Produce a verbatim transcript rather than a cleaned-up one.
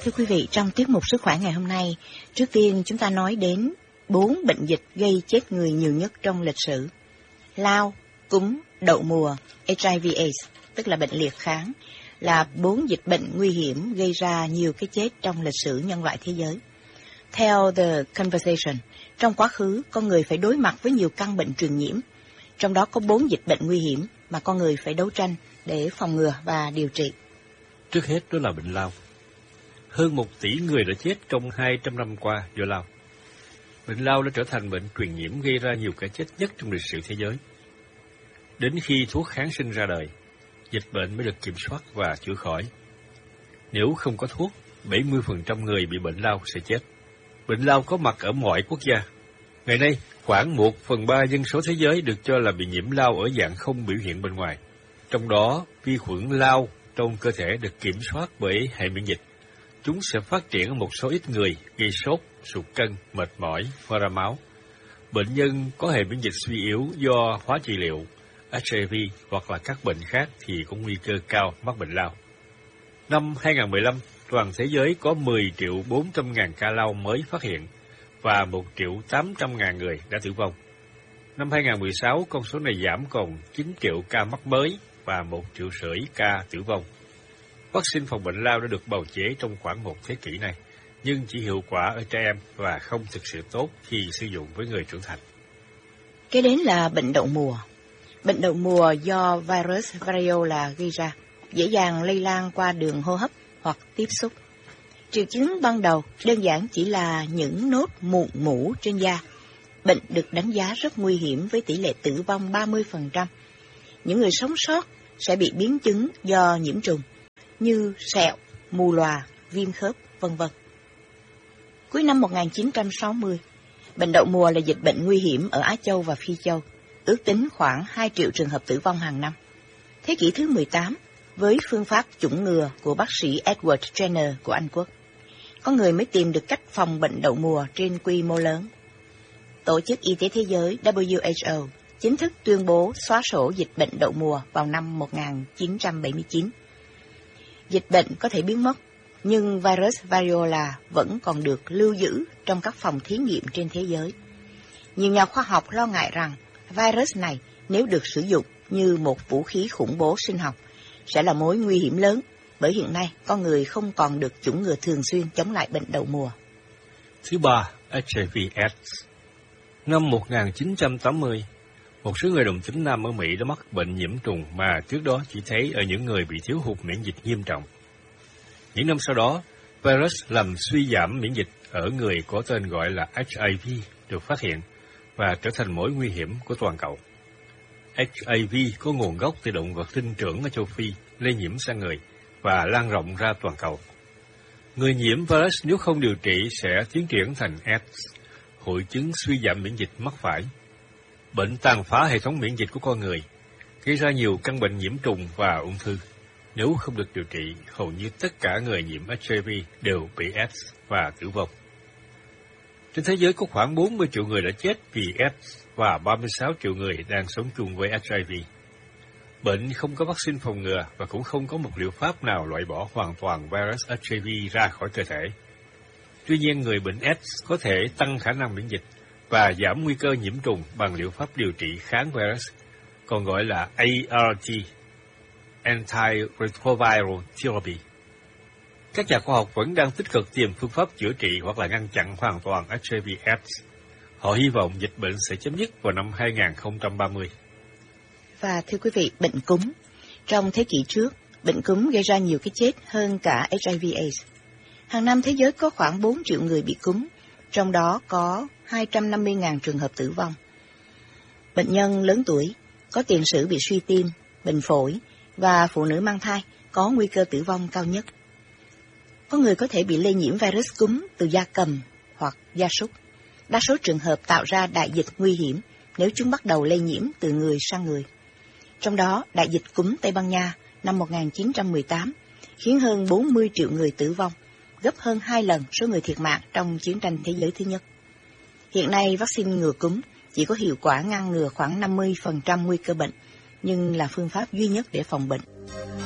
Thưa quý vị, trong tiết mục Sức khỏe ngày hôm nay, trước tiên chúng ta nói đến bốn bệnh dịch gây chết người nhiều nhất trong lịch sử. Lao, cúm, đậu mùa, H I V AIDS, tức là bệnh liệt kháng, là bốn dịch bệnh nguy hiểm gây ra nhiều cái chết trong lịch sử nhân loại thế giới. Theo The Conversation, trong quá khứ, con người phải đối mặt với nhiều căn bệnh truyền nhiễm. Trong đó có bốn dịch bệnh nguy hiểm mà con người phải đấu tranh để phòng ngừa và điều trị. Trước hết đó là bệnh lao. Hơn một tỷ người đã chết trong hai trăm năm qua do lao. Bệnh lao đã trở thành bệnh truyền nhiễm gây ra nhiều cái chết nhất trong lịch sử thế giới. Đến khi thuốc kháng sinh ra đời, dịch bệnh mới được kiểm soát và chữa khỏi. Nếu không có thuốc, bảy mươi phần trăm người bị bệnh lao sẽ chết. Bệnh lao có mặt ở mọi quốc gia. Ngày nay, khoảng một phần ba dân số thế giới được cho là bị nhiễm lao ở dạng không biểu hiện bên ngoài. Trong đó, vi khuẩn lao trong cơ thể được kiểm soát bởi hệ miễn dịch. Chúng sẽ phát triển ở một số ít người, gây sốt, sụt cân, mệt mỏi, ho ra máu. Bệnh nhân có hệ miễn dịch suy yếu do hóa trị liệu, H I V hoặc là các bệnh khác thì có nguy cơ cao mắc bệnh lao. Năm hai không một lăm, toàn thế giới có mười triệu bốn trăm ngàn ca lao mới phát hiện và một triệu tám trăm ngàn người đã tử vong. Năm hai không một sáu, con số này giảm còn chín triệu ca mắc mới và một triệu rưỡi ca tử vong. Vaccine phòng bệnh lao đã được bào chế trong khoảng một thế kỷ này, nhưng chỉ hiệu quả ở trẻ em và không thực sự tốt khi sử dụng với người trưởng thành. Kế đến là bệnh đậu mùa. Bệnh đậu mùa do virus variola gây ra, dễ dàng lây lan qua đường hô hấp hoặc tiếp xúc. Triệu chứng ban đầu đơn giản chỉ là những nốt mụn mủ trên da. Bệnh được đánh giá rất nguy hiểm với tỷ lệ tử vong ba mươi phần trăm. Những người sống sót sẽ bị biến chứng do nhiễm trùng như sẹo, mù lòa, viêm khớp, vân vân. Cuối năm một nghìn chín trăm sáu mươi, bệnh đậu mùa là dịch bệnh nguy hiểm ở Á Châu và Phi Châu, ước tính khoảng hai triệu trường hợp tử vong hàng năm. Thế kỷ thứ mười tám, với phương pháp chủng ngừa của bác sĩ Edward Jenner của Anh Quốc, con người mới tìm được cách phòng bệnh đậu mùa trên quy mô lớn. Tổ chức Y tế Thế giới W H O chính thức tuyên bố xóa sổ dịch bệnh đậu mùa vào năm một nghìn chín trăm bảy mươi chín. Dịch bệnh có thể biến mất, nhưng virus variola vẫn còn được lưu giữ trong các phòng thí nghiệm trên thế giới. Nhiều nhà khoa học lo ngại rằng virus này nếu được sử dụng như một vũ khí khủng bố sinh học sẽ là mối nguy hiểm lớn, bởi hiện nay con người không còn được chủng ngừa thường xuyên chống lại bệnh đậu mùa. Thứ ba, H I V AIDS. Năm một nghìn chín trăm tám mươi, một số người đồng tính nam ở Mỹ đã mắc bệnh nhiễm trùng mà trước đó chỉ thấy ở những người bị thiếu hụt miễn dịch nghiêm trọng. Những năm sau đó, virus làm suy giảm miễn dịch ở người có tên gọi là H I V được phát hiện và trở thành mối nguy hiểm của toàn cầu. H I V có nguồn gốc từ động vật sinh trưởng ở châu Phi, lây nhiễm sang người và lan rộng ra toàn cầu. Người nhiễm virus nếu không điều trị sẽ tiến triển thành AIDS, hội chứng suy giảm miễn dịch mắc phải. Bệnh tàn phá hệ thống miễn dịch của con người, gây ra nhiều căn bệnh nhiễm trùng và ung thư. Nếu không được điều trị, hầu như tất cả người nhiễm H I V đều bị AIDS và tử vong. Trên thế giới có khoảng bốn mươi triệu người đã chết vì AIDS và ba mươi sáu triệu người đang sống chung với H I V. Bệnh không có vaccine phòng ngừa và cũng không có một liệu pháp nào loại bỏ hoàn toàn virus H I V ra khỏi cơ thể. Tuy nhiên, người bệnh AIDS có thể tăng khả năng miễn dịch và giảm nguy cơ nhiễm trùng bằng liệu pháp điều trị kháng virus, còn gọi là A R T, Antiretroviral Therapy. Các nhà khoa học vẫn đang tích cực tìm phương pháp chữa trị hoặc là ngăn chặn hoàn toàn H I V AIDS. Họ hy vọng dịch bệnh sẽ chấm dứt vào năm hai nghìn không trăm ba mươi. Và thưa quý vị, bệnh cúm. Trong thế kỷ trước, bệnh cúm gây ra nhiều cái chết hơn cả H I V AIDS. Hàng năm thế giới có khoảng bốn triệu người bị cúm, trong đó có hai trăm năm mươi nghìn trường hợp tử vong. Bệnh nhân lớn tuổi, có tiền sử bị suy tim, bệnh phổi và phụ nữ mang thai có nguy cơ tử vong cao nhất. Có người có thể bị lây nhiễm virus cúm từ gia cầm hoặc gia súc. Đa số trường hợp tạo ra đại dịch nguy hiểm nếu chúng bắt đầu lây nhiễm từ người sang người. Trong đó, đại dịch cúm Tây Ban Nha năm một nghìn chín trăm mười tám khiến hơn bốn mươi triệu người tử vong, gấp hơn hai lần số người thiệt mạng trong chiến tranh thế giới thứ nhất. Hiện nay, vaccine ngừa cúm chỉ có hiệu quả ngăn ngừa khoảng năm mươi phần trăm nguy cơ bệnh, nhưng là phương pháp duy nhất để phòng bệnh.